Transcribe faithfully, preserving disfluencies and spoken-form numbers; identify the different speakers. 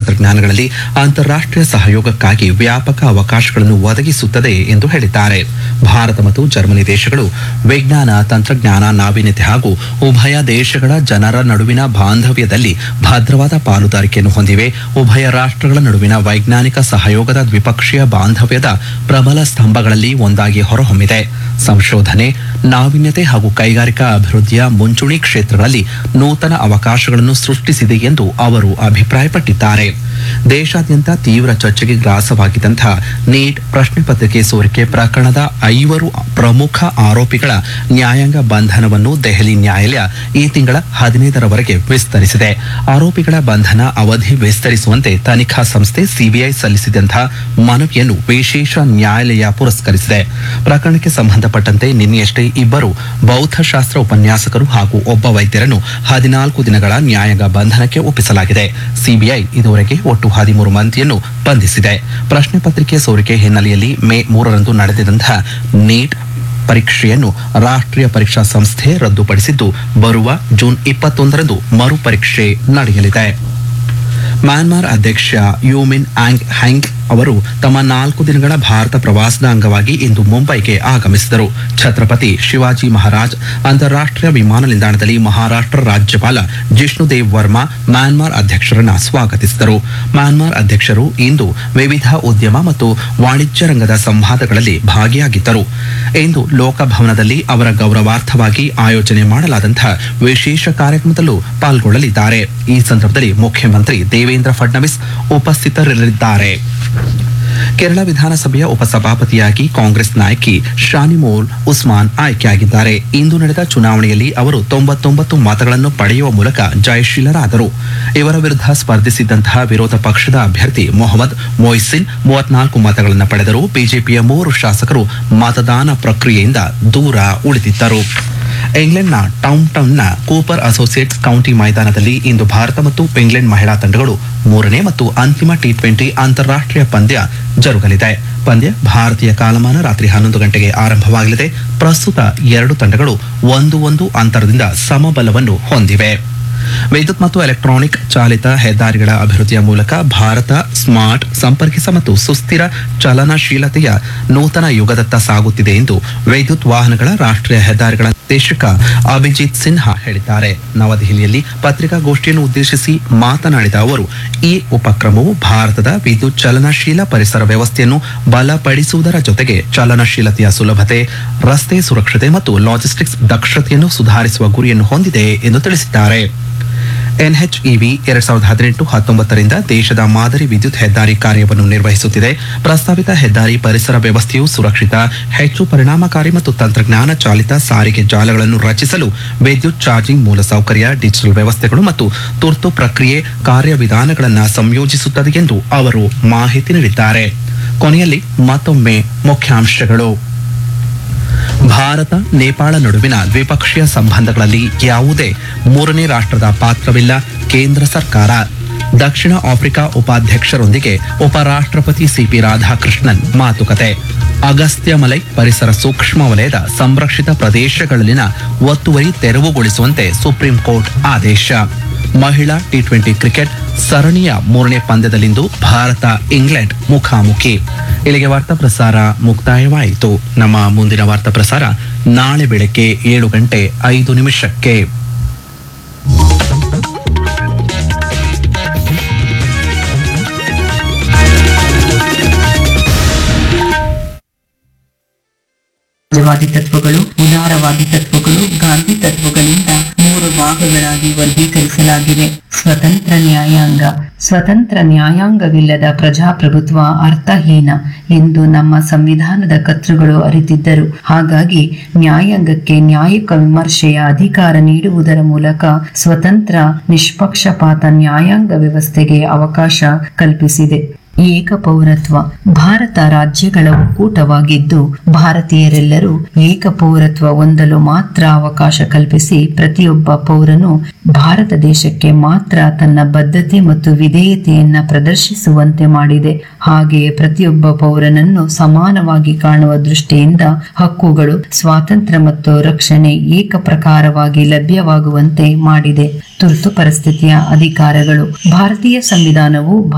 Speaker 1: ತಂತ್ರಜ್ಞಾನಗಳಲ್ಲಿ ಅಂತಾರಾಷ್ಟ್ರೀಯ ಸಹಯೋಗಕ್ಕಾಗಿ ವ್ಯಾಪಕ ಅವಕಾಶಗಳನ್ನು ಒದಗಿಸುತ್ತದೆ ಎಂದು ಹೇಳಿದ್ದಾರೆ. ಭಾರತ ಮತ್ತು ಜರ್ಮನಿ ದೇಶಗಳು ವಿಜ್ಞಾನ, ತಂತ್ರಜ್ಞಾನ, ನಾವೀನ್ಯತೆ ಹಾಗೂ ಉಭಯ ದೇಶಗಳ ಜನರ ನಡುವಿನ ಬಾಂಧವ್ಯದಲ್ಲಿ ಭದ್ರವಾದ ಪಾಲುದಾರಿಕೆಯನ್ನು ಹೊಂದಿವೆ. ಉಭಯ ರಾಷ್ಟ್ರಗಳ ನಡುವಿನ ವೈಜ್ಞಾನಿಕ ಸಹಯೋಗದ ದ್ವಿಪಕ್ಷೀಯ ಬಾಂಧವ್ಯದ ಪ್ರಬಲ ಸ್ತಂಭಗಳಲ್ಲಿ ಒಂದಾಗಿ ಹೊರಹೊಮ್ಮಿದೆ. ಸಂಶೋಧನೆ, ನಾವೀನ್ಯತೆ ಹಾಗೂ ಕೈಗಾರಿಕಾ ಅಭಿವೃದ್ಧಿಯ ಮುಂಚೂಣಿ ಕ್ಷೇತ್ರಗಳಲ್ಲಿ ನೂತನ ಅವಕಾಶಗಳನ್ನು ಸೃಷ್ಟಿಸಿದೆ ಎಂದು ಅವರು ಅಭಿಪ್ರಾಯಪಟ್ಟಿದ್ದಾರೆ. ದೇಶಾದ್ಯಂತ ತೀವ್ರ ಚರ್ಚೆಗೆ ಗ್ರಾಸವಾಗಿದ್ದಂತಹ ನೀಟ್ ಪ್ರಶ್ನೆ ಪತ್ರಿಕೆ ಸೋರಿಕೆ ಪ್ರಕರಣದ ಐವರು ಪ್ರಮುಖ ಆರೋಪಿಗಳ ನ್ಯಾಯಾಂಗ ಬಂಧನವನ್ನು ದೆಹಲಿ ನ್ಯಾಯಾಲಯ ಈ ತಿಂಗಳ ಹದಿನೈದರವರೆಗೆ ವಿಸ್ತರಿಸಿದೆ. ಆರೋಪಿಗಳ ಬಂಧನ ಅವಧಿ ವಿಸ್ತರಿಸುವಂತೆ ತನಿಖಾ ಸಂಸ್ಥೆ ಸಿಬಿಐ ಸಲ್ಲಿಸಿದಂತಹ ಮನವಿಯನ್ನು ವಿಶೇಷ ನ್ಯಾಯಾಲಯ ಪುರಸ್ಕರಿಸಿದೆ. ಪ್ರಕರಣಕ್ಕೆ ಸಂಬಂಧಪಟ್ಟಂತೆ ನಿನ್ನೆಯಷ್ಟೇ ಇಬ್ಬರು ಬೌದ್ಧಶಾಸ್ತ್ರ ಉಪನ್ಯಾಸಕರು ಹಾಗೂ ಒಬ್ಬ ವೈದ್ಯರನ್ನು ಹದಿನಾಲ್ಕು ದಿನಗಳ ನ್ಯಾಯಾಂಗ ಬಂಧನಕ್ಕೆ ಒಪ್ಪಿಸಲಾಗಿದೆ. ಸಿಬಿಐ ಇದುವರೆಗೆ ಒಟ್ಟು ಹದಿಮೂರು ಮಂದಿಯನ್ನು ಬಂಧಿಸಿದೆ. ಪ್ರಶ್ನೆ ಪತ್ರಿಕೆ ಸೋರಿಕೆ ಹಿನ್ನೆಲೆಯಲ್ಲಿ ಮೇ ಮೂರರಂದು ನಡೆದಿದ್ದಂತಹ ನೀಟ್ ಪರೀಕ್ಷೆಯನ್ನು ರಾಷ್ಟ್ರೀಯ ಪರೀಕ್ಷಾ ಸಂಸ್ಥೆ ರದ್ದುಪಡಿಸಿದ್ದು, ಬರುವ ಜೂನ್ ಇಪ್ಪತ್ತೊಂದರಂದು ಮರುಪರೀಕ್ಷೆ ನಡೆಯಲಿದೆ. ಮ್ಯಾನ್ಮಾರ್ ಅಧ್ಯಕ್ಷ ಯು ಮಿನ್ ಆಂಗ್ ಹ್ಯಾಂಗ್ ಅವರು ತಮ್ಮ ನಾಲ್ಕು ದಿನಗಳ ಭಾರತ ಪ್ರವಾಸದ ಅಂಗವಾಗಿ ಇಂದು ಮುಂಬೈಗೆ ಆಗಮಿಸಿದರು. ಛತ್ರಪತಿ ಶಿವಾಜಿ ಮಹಾರಾಜ್ ಅಂತಾರಾಷ್ಟ್ರೀಯ ವಿಮಾನ ನಿಲ್ದಾಣದಲ್ಲಿ ಮಹಾರಾಷ್ಟ್ರ ರಾಜ್ಯಪಾಲ ಜಿಷ್ಣುದೇವ್ ವರ್ಮಾ ಮ್ಯಾನ್ಮಾರ್ ಅಧ್ಯಕ್ಷರನ್ನ ಸ್ವಾಗತಿಸಿದರು. ಮ್ಯಾನ್ಮಾರ್ ಅಧ್ಯಕ್ಷರು ಇಂದು ವಿವಿಧ ಉದ್ಯಮ ಮತ್ತು ವಾಣಿಜ್ಯ ರಂಗದ ಸಂವಾದಗಳಲ್ಲಿ ಭಾಗಿಯಾಗಿದ್ದರು. ಇಂದು ಲೋಕಭವನದಲ್ಲಿ ಅವರ ಗೌರವಾರ್ಥವಾಗಿ ಆಯೋಜನೆ ಮಾಡಲಾದಂತಹ ವಿಶೇಷ ಕಾರ್ಯಕ್ರಮದಲ್ಲೂ ಪಾಲ್ಗೊಳ್ಳಲಿದ್ದಾರೆ. ಈ ಸಂದರ್ಭದಲ್ಲಿ ಮುಖ್ಯಮಂತ್ರಿ ದೇವೇಂದ್ರ ಫಡ್ನವೀಸ್ ಉಪಸ್ಥಿತರಿರಲಿದ್ದಾರೆ. ಕೇರಳ ವಿಧಾನಸಭೆಯ ಉಪಸಭಾಪತಿಯಾಗಿ ಕಾಂಗ್ರೆಸ್ ನಾಯಕಿ ಶಾನಿಮೋಲ್ ಉಸ್ಮಾನ್ ಆಯ್ಕೆಯಾಗಿದ್ದಾರೆ. ಇಂದು ನಡೆದ ಚುನಾವಣೆಯಲ್ಲಿ ಅವರು ತೊಂಬತ್ತೊಂಬತ್ತು ಮತಗಳನ್ನು ಪಡೆಯುವ ಮೂಲಕ ಜಯಶೀಲರಾದರು. ಇವರ ವಿರುದ್ಧ ಸ್ಪರ್ಧಿಸಿದ್ದಂತಹ ವಿರೋಧ ಪಕ್ಷದ ಅಭ್ಯರ್ಥಿ ಮೊಹಮ್ಮದ್ ಮೊಯ್ಸಿನ್ ಮೂವತ್ನಾಲ್ಕು ಮತಗಳನ್ನು ಪಡೆದರು. ಬಿಜೆಪಿಯ ಮೂವರು ಶಾಸಕರು ಮತದಾನ ಪ್ರಕ್ರಿಯೆಯಿಂದ ದೂರ ಉಳಿದಿದ್ದರು. ಇಂಗ್ಲೆಂಡ್ನ ಟೌನ್ ಟೌನ್ನ ಕೂಪರ್ ಅಸೋಸಿಯೇಟ್ಸ್ ಕೌಂಟಿ ಮೈದಾನದಲ್ಲಿ ಇಂದು ಭಾರತ ಮತ್ತು ಇಂಗ್ಲೆಂಡ್ ಮಹಿಳಾ ತಂಡಗಳು ಮೂರನೇ ಮತ್ತು ಅಂತಿಮ ಟಿ ಟ್ವೆಂಟಿ ಅಂತಾರಾಷ್ಟ್ರೀಯ ಪಂದ್ಯ ಜರುಗಲಿದೆ. ಪಂದ್ಯ ಭಾರತೀಯ ಕಾಲಮಾನ ರಾತ್ರಿ ಹನ್ನೊಂದು ಗಂಟೆಗೆ ಆರಂಭವಾಗಲಿದೆ. ಪ್ರಸ್ತುತ ಎರಡು ತಂಡಗಳು ಒಂದು ಒಂದು ಅಂತರದಿಂದ ಸಮಬಲವನ್ನು ಹೊಂದಿವೆ. ವಿದ್ಯುತ್ ಮತ್ತು ಎಲೆಕ್ಟ್ರಾನಿಕ್ ಚಾಲಿತ ಹೆದ್ದಾರಿಗಳ ಅಭಿವೃದ್ಧಿಯ ಮೂಲಕ ಭಾರತ ಸ್ಮಾರ್ಟ್, ಸಂಪರ್ಕಿತ ಮತ್ತು ಸುಸ್ಥಿರ ಚಲನಶೀಲತೆಯ ನೂತನ ಯುಗದತ್ತ ಸಾಗುತ್ತಿದೆ ಎಂದು ವಿದ್ಯುತ್ ವಾಹನಗಳ ರಾಷ್ಟ್ರೀಯ ಹೆದ್ದಾರಿಗಳ ನಿರ್ದೇಶಕ ಅಭಿಜಿತ್ ಸಿನ್ಹಾ ಹೇಳಿದ್ದಾರೆ. ನವದೆಹಲಿಯಲ್ಲಿ ಪತ್ರಿಕಾಗೋಷ್ಠಿಯನ್ನು ಉದ್ದೇಶಿಸಿ ಮಾತನಾಡಿದ ಅವರು, ಈ ಉಪಕ್ರಮವು ಭಾರತದ ವಿದ್ಯುತ್ ಚಲನಶೀಲ ಪರಿಸರ ವ್ಯವಸ್ಥೆಯನ್ನು ಬಲಪಡಿಸುವುದರ ಜೊತೆಗೆ ಚಲನಶೀಲತೆಯ ಸುಲಭತೆ, ರಸ್ತೆ ಸುರಕ್ಷತೆ ಮತ್ತು ಲಾಜಿಸ್ಟಿಕ್ಸ್ ದಕ್ಷತೆಯನ್ನು ಸುಧಾರಿಸುವ ಗುರಿಯನ್ನು ಹೊಂದಿದೆ ಎಂದು ತಿಳಿಸಿದ್ದಾರೆ. ಎನ್ಎಚ್ಇವಿ ಎರಡ್ ಸಾವಿರದ ಹದಿನೆಂಟು ಹತ್ತೊಂಬತ್ತರಿಂದ ದೇಶದ ಮಾದರಿ ವಿದ್ಯುತ್ ಹೆದ್ದಾರಿ ಕಾರ್ಯವನ್ನು ನಿರ್ವಹಿಸುತ್ತಿದೆ. ಪ್ರಸ್ತಾವಿತ ಹೆದ್ದಾರಿ ಪರಿಸರ ವ್ಯವಸ್ಥೆಯು ಸುರಕ್ಷಿತ, ಹೆಚ್ಚು ಪರಿಣಾಮಕಾರಿ ಮತ್ತು ತಂತ್ರಜ್ಞಾನ ಚಾಲಿತ ಸಾರಿಗೆ ಜಾಲಗಳನ್ನು ರಚಿಸಲು ವಿದ್ಯುತ್ ಚಾರ್ಜಿಂಗ್ ಮೂಲಸೌಕರ್ಯ, ಡಿಜಿಟಲ್ ವ್ಯವಸ್ಥೆಗಳು ಮತ್ತು ತುರ್ತು ಪ್ರಕ್ರಿಯೆ ಕಾರ್ಯವಿಧಾನಗಳನ್ನು ಸಂಯೋಜಿಸುತ್ತದೆ ಎಂದು ಅವರು ಮಾಹಿತಿ ನೀಡಿದ್ದಾರೆ. ಕೊನೆಯಲ್ಲಿ ಮತ್ತೊಮ್ಮೆ ಮುಖ್ಯಾಂಶಗಳು. ಭಾರತ ನೇಪಾಳ ನಡುವಿನ ದ್ವಿಪಕ್ಷೀಯ ಸಂಬಂಧಗಳಲ್ಲಿ ಯಾವುದೇ ಮೂರನೇ ರಾಷ್ಟ್ರದ ಪಾತ್ರವಿಲ್ಲ, ಕೇಂದ್ರ ಸರ್ಕಾರ. ದಕ್ಷಿಣ ಆಫ್ರಿಕಾ ಉಪಾಧ್ಯಕ್ಷರೊಂದಿಗೆ ಉಪರಾಷ್ಟ್ರಪತಿ ಸಿಪಿ ರಾಧಾಕೃಷ್ಣನ್ ಮಾತುಕತೆ. ಅಗಸ್ತ್ಯಮಲೈ ಪರಿಸರ ಸೂಕ್ಷ್ಮ ವಲಯದ ಸಂರಕ್ಷಿತ ಪ್ರದೇಶಗಳಲ್ಲಿನ ಒತ್ತುವರಿ ತೆರವುಗೊಳಿಸುವಂತೆ ಸುಪ್ರೀಂ ಕೋರ್ಟ್ ಆದೇಶ. ಮಹಿಳಾ ಟಿ ಟ್ವೆಂಟಿ ಕ್ರಿಕೆಟ್ ಸರಣಿಯ ಮೂರನೇ ಪಂದ್ಯದಲ್ಲಿಂದು ಭಾರತ ಇಂಗ್ಲೆಂಡ್ ಮುಖಾಮುಖಿ. ಇಲ್ಲಿಗೆ ವಾರ್ತಾ ಪ್ರಸಾರ ಮುಕ್ತಾಯವಾಯಿತು. ನಮ್ಮ ಮುಂದಿನ ವಾರ್ತಾ ಪ್ರಸಾರ ನಾಳೆ ಬೆಳಗ್ಗೆ ಏಳು ಗಂಟೆ ಐದು ನಿಮಿಷಕ್ಕೆ.
Speaker 2: ಸಮಾಜವಾದಿ ತತ್ವಗಳು, ಉದಾರವಾದಿ ತತ್ವಗಳು, ಗಾಂಧಿ ತತ್ವಗಳಿಂದ ಮೂರು ಭಾಗಗಳಾಗಿ ವರ್ಗೀಕರಿಸಲಾಗಿದೆ. ಸ್ವತಂತ್ರ ನ್ಯಾಯಾಂಗ. ಸ್ವತಂತ್ರ ನ್ಯಾಯಾಂಗವಿಲ್ಲದ ಪ್ರಜಾಪ್ರಭುತ್ವ ಅರ್ಥಹೀನ ಎಂದು ನಮ್ಮ ಸಂವಿಧಾನದ ಕರ್ತೃಗಳು ಅರಿತಿದ್ದರು. ಹಾಗಾಗಿ ನ್ಯಾಯಾಂಗಕ್ಕೆ ನ್ಯಾಯಿಕ ವಿಮರ್ಶೆಯ ಅಧಿಕಾರ ನೀಡುವುದರ ಮೂಲಕ ಸ್ವತಂತ್ರ ನಿಷ್ಪಕ್ಷಪಾತ ನ್ಯಾಯಾಂಗ ವ್ಯವಸ್ಥೆಗೆ ಅವಕಾಶ ಕಲ್ಪಿಸಿದೆ. ಏಕಪೌರತ್ವ. ಭಾರತ ರಾಜ್ಯಗಳ ಒಕ್ಕೂಟವಾಗಿದ್ದು ಭಾರತೀಯರೆಲ್ಲರೂ ಏಕಪೌರತ್ವ ಹೊಂದಲು ಮಾತ್ರ ಅವಕಾಶ ಕಲ್ಪಿಸಿ ಪ್ರತಿಯೊಬ್ಬ ಪೌರನು ಭಾರತ ದೇಶಕ್ಕೆ ಮಾತ್ರ ತನ್ನ ಬದ್ಧತೆ ಮತ್ತು ವಿಧೇಯತೆಯನ್ನ ಪ್ರದರ್ಶಿಸುವಂತೆ ಮಾಡಿದೆ. ಹಾಗೆಯೇ ಪ್ರತಿಯೊಬ್ಬ ಪೌರನನ್ನು ಸಮಾನವಾಗಿ ಕಾಣುವ ದೃಷ್ಟಿಯಿಂದ ಹಕ್ಕುಗಳು, ಸ್ವಾತಂತ್ರ್ಯ ಮತ್ತು ರಕ್ಷಣೆ ಏಕಪ್ರಕಾರವಾಗಿ ಲಭ್ಯವಾಗುವಂತೆ ಮಾಡಿದೆ. ತುರ್ತು ಪರಿಸ್ಥಿತಿಯ ಅಧಿಕಾರಗಳು. ಭಾರತೀಯ ಸಂವಿಧಾನವು